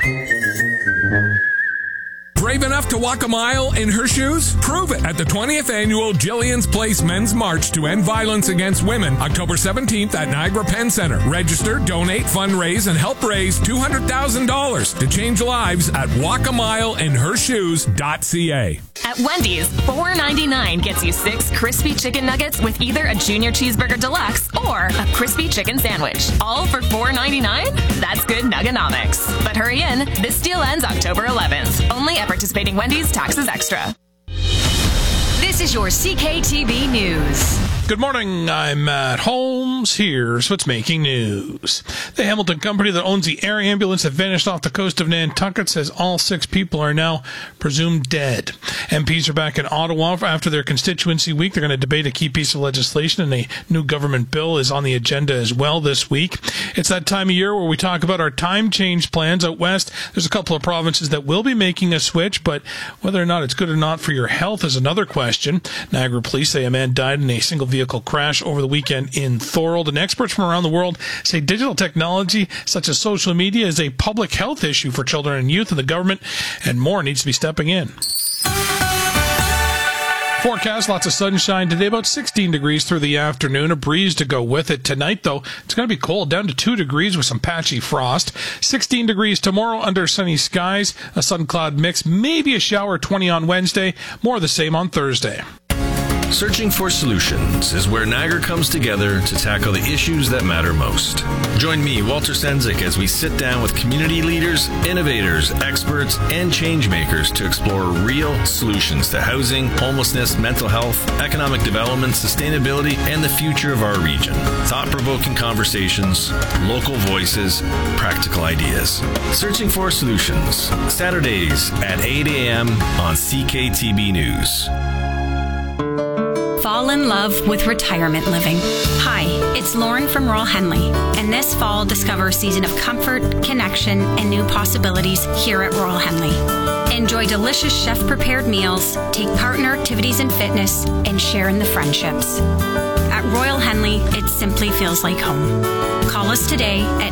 Brave enough to walk a mile in her shoes? Prove it at the 20th annual Jillian's Place Men's March to End Violence Against Women, October 17th at Niagara Penn Center. Register, donate, fundraise, and help raise $200,000 to change lives at walkamileinhershoes.ca. At Wendy's, $4.99 gets you 6 crispy chicken nuggets with either a Junior Cheeseburger Deluxe or a crispy chicken sandwich. All for $4.99? That's good nuggenomics. But hurry in, this deal ends October 11th. Only at participating Wendy's, taxes extra. This is your CKTB News. Good morning, I'm Matt Holmes. Here's what's making news. The Hamilton company that owns the air ambulance that vanished off the coast of Nantucket says all 6 people are now presumed dead. MPs are back in Ottawa after their constituency week. They're going to debate a key piece of legislation, and a new government bill is on the agenda as well this week. It's that time of year where we talk about our time change plans out west. There's a couple of provinces that will be making a switch, but whether or not it's good or not for your health is another question. Niagara police say a man died in a single vehicle crash over the weekend in Thorold, and experts from around the world say digital technology such as social media is a public health issue for children and youth, and the government and more needs to be stepping in. Forecast, lots of sunshine today, about 16 degrees through the afternoon, a breeze to go with it. Tonight, though, it's going to be cold, down to 2 degrees with some patchy frost. 16 degrees tomorrow under sunny skies, a sun-cloud mix, maybe a shower, 20 on Wednesday, more of the same on Thursday. Searching for Solutions is where Niagara comes together to tackle the issues that matter most. Join me, Walter Sendzik, as we sit down with community leaders, innovators, experts, and change makers to explore real solutions to housing, homelessness, mental health, economic development, sustainability, and the future of our region. Thought-provoking conversations, local voices, practical ideas. Searching for Solutions, Saturdays at 8 a.m. on CKTB News. Fall in love with retirement living. Hi, it's Lauren from Royal Henley, and this fall discover a season of comfort, connection, and new possibilities here at Royal Henley. Enjoy delicious chef-prepared meals, take part in our activities and fitness, and share in the friendships. At Royal Henley, it simply feels like home. Call us today at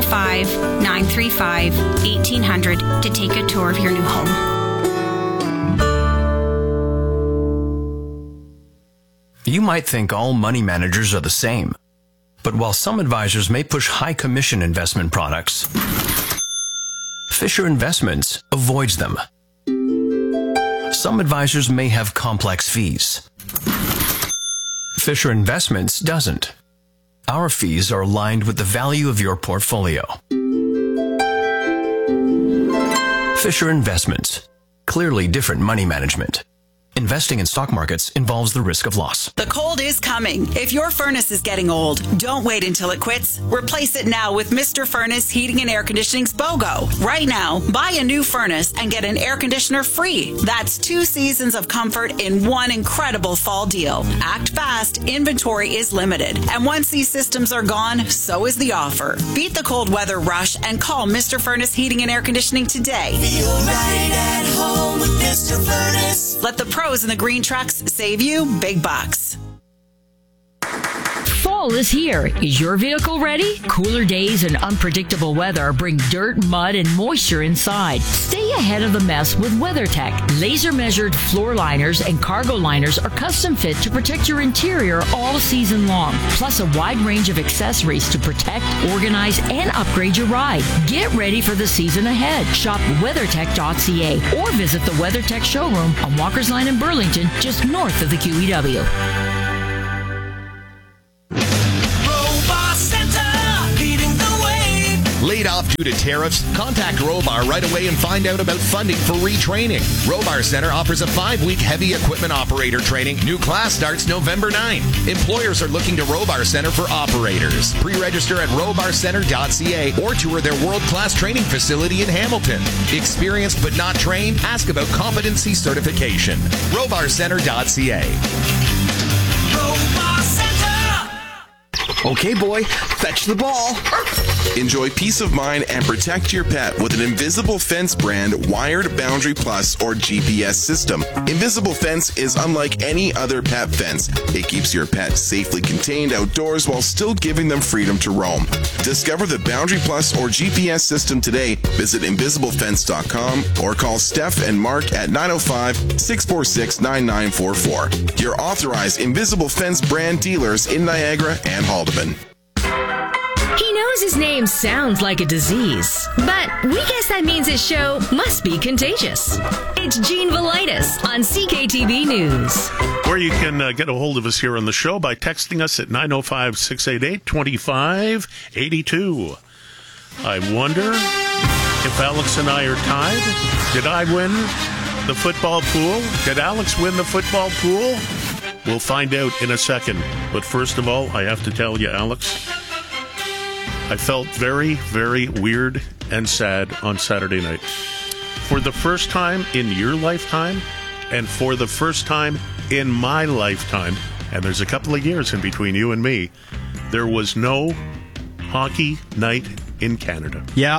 905-935-1800 to take a tour of your new home. You might think all money managers are the same, but while some advisors may push high commission investment products, Fisher Investments avoids them. Some advisors may have complex fees. Fisher Investments doesn't. Our fees are aligned with the value of your portfolio. Fisher Investments, clearly different money management. Investing in stock markets involves the risk of loss. The cold is coming. If your furnace is getting old, don't wait until it quits. Replace it now with Mr. Furnace Heating and Air Conditioning's BOGO. Right now, buy a new furnace and get an air conditioner free. That's 2 seasons of comfort in one incredible fall deal. Act fast. Inventory is limited. And once these systems are gone, so is the offer. Beat the cold weather rush and call Mr. Furnace Heating and Air Conditioning today. Feel right at home with Mr. Furnace. Let the pros in the green trucks save you big bucks. Fall is here. Is your vehicle ready? Cooler days and unpredictable weather bring dirt, mud, and moisture inside. Stay ahead of the mess with WeatherTech. Laser-measured floor liners and cargo liners are custom fit to protect your interior all season long. Plus a wide range of accessories to protect, organize, and upgrade your ride. Get ready for the season ahead. Shop WeatherTech.ca or visit the WeatherTech showroom on Walker's Line in Burlington, just north of the QEW. Laid off due to tariffs? Contact Robar right away and find out about funding for retraining. Robar Center offers a 5-week heavy equipment operator training. New class starts November 9. Employers are looking to Robar Center for operators. Pre-register at robarcenter.ca or tour their world-class training facility in Hamilton. Experienced but not trained? Ask about competency certification. robarcenter.ca. Robar Center. Okay, boy, fetch the ball. Enjoy peace of mind and protect your pet with an Invisible Fence brand wired Boundary Plus or GPS system. Invisible Fence is unlike any other pet fence. It keeps your pet safely contained outdoors while still giving them freedom to roam. Discover the Boundary Plus or GPS system today. Visit invisiblefence.com or call Steph and Mark at 905-646-9944. Your authorized Invisible Fence brand dealers in Niagara and Haldeman. He knows his name sounds like a disease, but we guess that means his show must be contagious. It's Gene Velitis on CKTV News. Or you can get a hold of us here on the show by texting us at 905-688-2582. I wonder if Alex and I are tied. Did I win the football pool? Did Alex win the football pool? We'll find out in a second. But first of all, I have to tell you, Alex, I felt very, very weird and sad on Saturday night. For the first time in your lifetime, and for the first time in my lifetime, and there's a couple of years in between you and me, there was no hockey night in Canada. Yeah.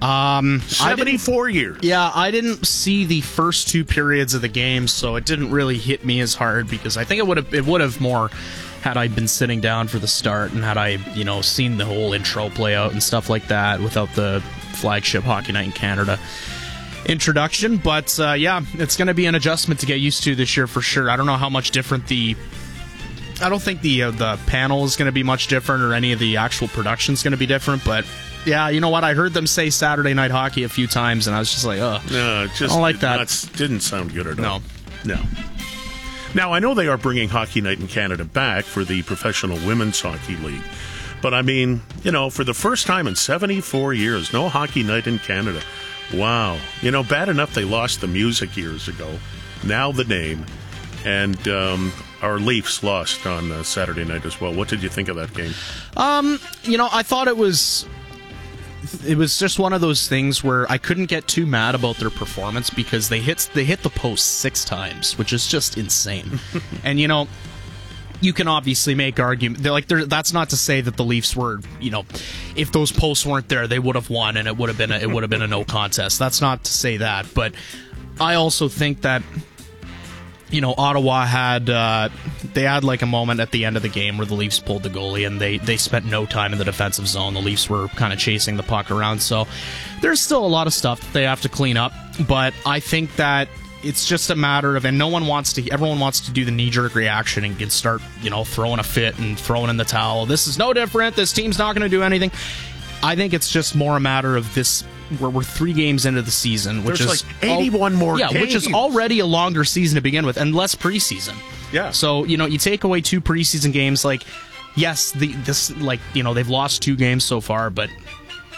74 years. Yeah, I didn't see the first 2 periods of the game, so it didn't really hit me as hard because I think it would have more had I been sitting down for the start and had I, seen the whole intro play out and stuff like that without the flagship Hockey Night in Canada introduction. But yeah, it's going to be an adjustment to get used to this year for sure. I don't know how much different I don't think the panel is going to be much different or any of the actual production is going to be different, but yeah, you know what? I heard them say Saturday Night Hockey a few times, and I was just like, ugh. No, it just I don't like that. Didn't sound good at all. No. Now, I know they are bringing Hockey Night in Canada back for the Professional Women's Hockey League. But, I mean, for the first time in 74 years, no Hockey Night in Canada. Wow. Bad enough they lost the music years ago. Now the name. And our Leafs lost on Saturday night as well. What did you think of that game? I thought it was just one of those things where I couldn't get too mad about their performance because they hit the post 6 times, which is just insane. And you can obviously make argument. That's not to say that the Leafs were, if those posts weren't there, they would have won and it would have been a no contest. That's not to say that, but I also think that Ottawa had like a moment at the end of the game where the Leafs pulled the goalie and they spent no time in the defensive zone. The Leafs were kind of chasing the puck around, so there's still a lot of stuff that they have to clean up. But I think that it's just a matter of, and everyone wants to do the knee-jerk reaction and start throwing a fit and throwing in the towel. This is no different. This team's not going to do anything. I think it's just more a matter of this. We're 3 games into the season, which There's is like 81 more games. Which is already a longer season to begin with, and less preseason. Yeah. So you take away 2 preseason games. Like, yes, they've lost 2 games so far, but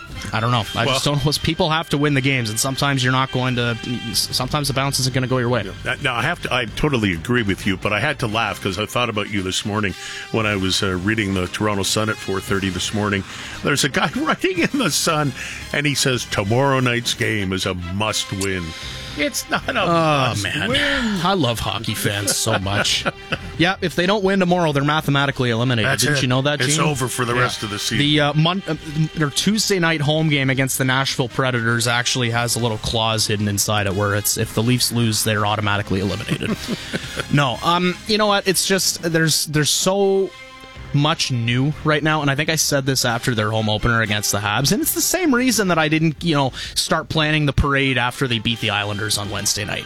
I don't know. I just don't know. People have to win the games, and sometimes you're not going to. Sometimes the bounce isn't going to go your way. Now, I totally agree with you, but I had to laugh because I thought about you this morning when I was reading the Toronto Sun at 4:30 this morning. There's a guy writing in the Sun, and he says tomorrow night's game is a must-win. It's not a must win. I love hockey fans so much. Yeah, if they don't win tomorrow, they're mathematically eliminated. Didn't you know that, Gene? It's over for the rest of the season. The Tuesday night home game against the Nashville Predators actually has a little clause hidden inside it where it's if the Leafs lose, they're automatically eliminated. No, you know what? It's just there's so much new right now, and I think I said this after their home opener against the Habs, and it's the same reason that I didn't, start planning the parade after they beat the Islanders on Wednesday night.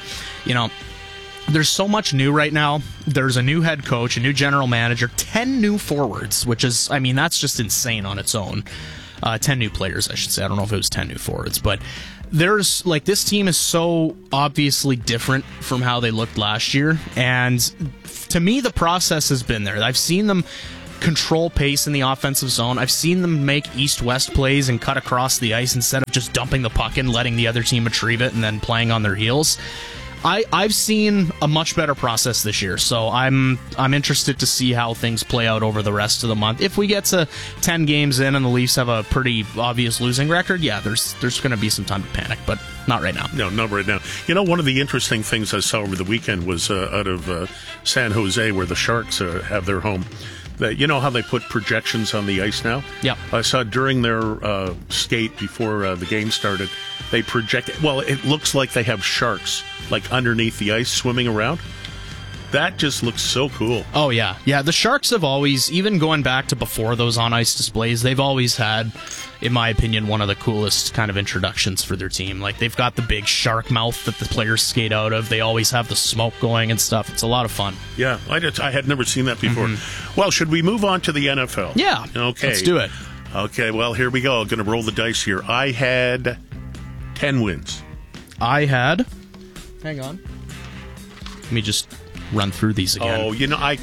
There's so much new right now. There's a new head coach, a new general manager, 10 new forwards, which is, that's just insane on its own. 10 new players, I should say. I don't know if it was 10 new forwards, but there's, this team is so obviously different from how they looked last year, and to me, the process has been there. I've seen them control pace in the offensive zone. I've seen them make east-west plays and cut across the ice instead of just dumping the puck in, letting the other team retrieve it, and then playing on their heels. I've seen a much better process this year, so I'm interested to see how things play out over the rest of the month. If we get to 10 games in and the Leafs have a pretty obvious losing record, yeah, there's going to be some time to panic, but not right now. No, not right now. One of the interesting things I saw over the weekend was out of San Jose, where the Sharks have their home. You know how they put projections on the ice now? Yeah. I saw during their skate before the game started, they projected. Well, it looks like they have sharks underneath the ice swimming around. That just looks so cool. Oh, yeah. Yeah, the Sharks have always, even going back to before those on-ice displays, they've always had, in my opinion, one of the coolest kind of introductions for their team. They've got the big shark mouth that the players skate out of. They always have the smoke going and stuff. It's a lot of fun. Yeah, I had never seen that before. Mm-hmm. Well, should we move on to the NFL? Yeah. Okay. Let's do it. Okay, well, here we go. I'm going to roll the dice here. I had 10 wins. I had... Hang on. Let me just run through these again. Oh,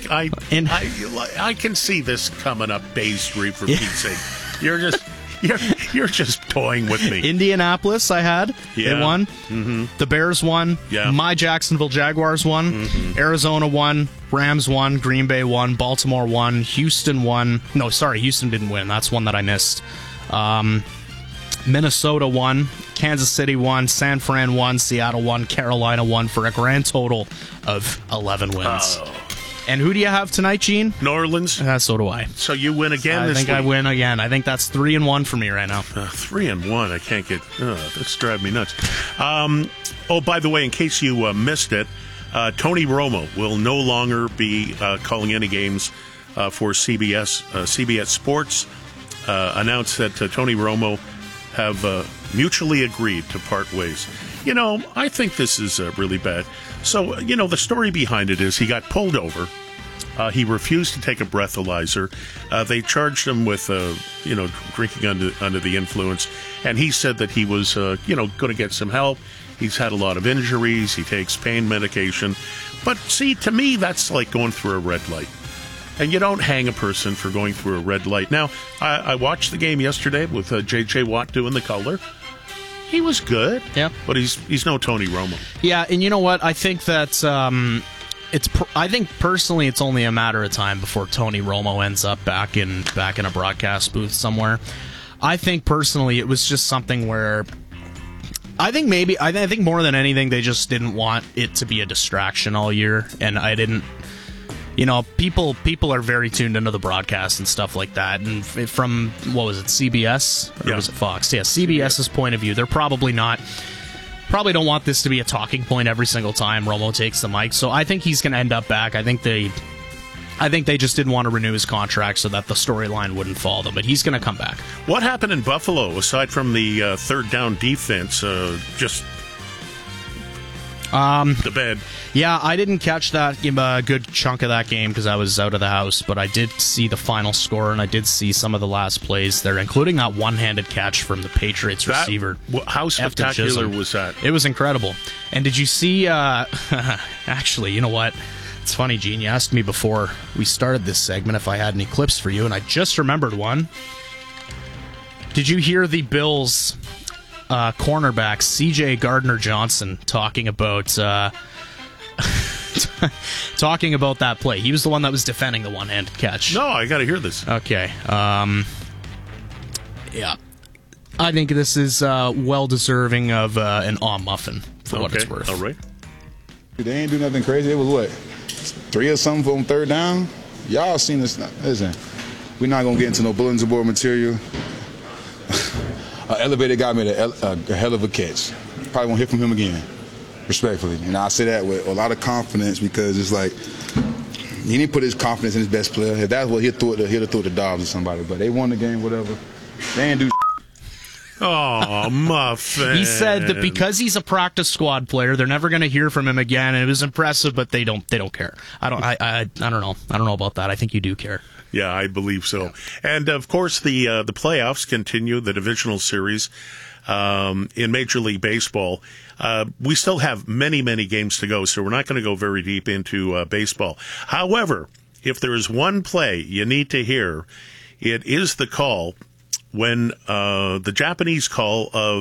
I can see this coming up Bay Street for Pete's sake. You're just toying with me. Indianapolis, I had. Yeah. They won. Mm-hmm. The Bears won. Yeah. My Jacksonville Jaguars won. Mm-hmm. Arizona won. Rams won. Green Bay won. Baltimore won. Houston won. No, sorry, Houston didn't win. That's one that I missed. Minnesota won. Kansas City won. San Fran won. Seattle won. Carolina won for a grand total of 11 wins. Oh. And who do you have tonight, Gene? New Orleans. So do I. So you win again this week? I think I win again. I think that's 3-1 for me right now. 3-1. I can't get... that's driving me nuts. By the way, in case you missed it, Tony Romo will no longer be calling any games for CBS. CBS Sports announced that Tony Romo have mutually agreed to part ways. I think this is really bad. So, the story behind it is he got pulled over. He refused to take a breathalyzer. They charged him with, drinking under the influence. And he said that he was, going to get some help. He's had a lot of injuries. He takes pain medication. But see, to me, that's like going through a red light. And you don't hang a person for going through a red light. Now, I watched the game yesterday with J.J. Watt doing the color. He was good. Yeah. But he's no Tony Romo. Yeah, and you know what? I think that I think personally it's only a matter of time before Tony Romo ends up back in a broadcast booth somewhere. I think personally it was just something where I think more than anything they just didn't want it to be a distraction all year, and I didn't. People are very tuned into the broadcast and stuff like that. And from, what was it, CBS? Or was it Fox? Yeah, CBS's point of view, they're probably don't want this to be a talking point every single time Romo takes the mic. So I think he's going to end up back. I think they just didn't want to renew his contract so that the storyline wouldn't fall them. But he's going to come back. What happened in Buffalo, aside from the third down defense, just... the bed. Yeah, I didn't catch that a good chunk of that game because I was out of the house, but I did see the final score and I did see some of the last plays there, including that one-handed catch from the Patriots receiver. How spectacular was that? It was incredible. And did you see, actually, you know what? It's funny, Gene, you asked me before we started this segment if I had any clips for you, and I just remembered one. Did you hear the Bills cornerback C.J. Gardner-Johnson talking about talking about that play? He was the one that was defending the one-handed catch. No, I got to hear this. Okay. Yeah. I think this is well deserving of an aw muffin for what it's worth. All right. They ain't do nothing crazy. It was what? 3 or something on third down? Y'all seen this. Listen, we're not going to get into no bulletin board material. Elevator got me a hell of a catch. Probably won't hear from him again, respectfully. And I say that with a lot of confidence because it's like he didn't put his confidence in his best player. If that's what he'd have threw the Dobbs or somebody. But they won the game, whatever. They ain't do. Oh, Muffin. He said that because he's a practice squad player, they're never going to hear from him again. And it was impressive, but they don't care. I don't know. I don't know about that. I think you do care. Yeah, I believe so. Yeah. And of course, the playoffs continue, the divisional series in Major League Baseball. We still have many, many games to go, so we're not going to go very deep into baseball. However, if there is one play you need to hear, it is the call when the Japanese call of